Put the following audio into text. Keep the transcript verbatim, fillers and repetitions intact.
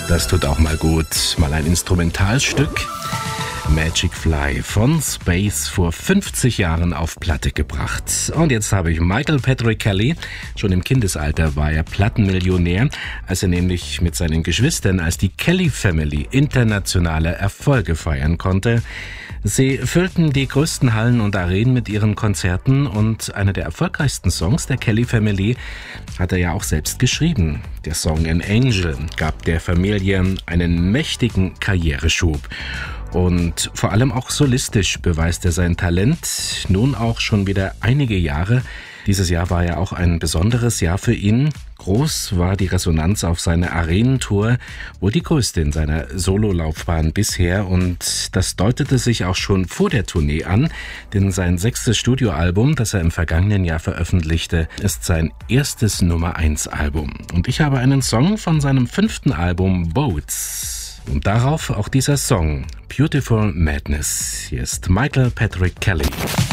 Das tut auch mal gut. Mal ein Instrumentalstück. Magic Fly von Space vor fünfzig Jahren auf Platte gebracht. Und jetzt habe ich Michael Patrick Kelly. Schon im Kindesalter war er Plattenmillionär, als er nämlich mit seinen Geschwistern als die Kelly Family internationale Erfolge feiern konnte. Sie füllten die größten Hallen und Arenen mit ihren Konzerten und einer der erfolgreichsten Songs der Kelly Family hat er ja auch selbst geschrieben. Der Song An Angel gab der Familie einen mächtigen Karriereschub. Und vor allem auch solistisch beweist er sein Talent, nun auch schon wieder einige Jahre. Dieses Jahr war ja auch ein besonderes Jahr für ihn. Groß war die Resonanz auf seine Arenentour, wohl die größte in seiner Sololaufbahn bisher. Und das deutete sich auch schon vor der Tournee an, denn sein sechstes Studioalbum, das er im vergangenen Jahr veröffentlichte, ist sein erstes Nummer eins Album. Und ich habe einen Song von seinem fünften Album Boats. Und darauf auch dieser Song, Beautiful Madness. Hier ist Michael Patrick Kelly.